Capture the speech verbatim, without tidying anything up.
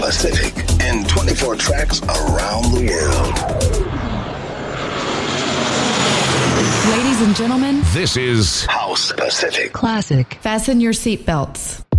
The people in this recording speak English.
Pacific in twenty-four tracks around the world. Ladies and gentlemen, this is House Pacific Classic. Fasten your seatbelts.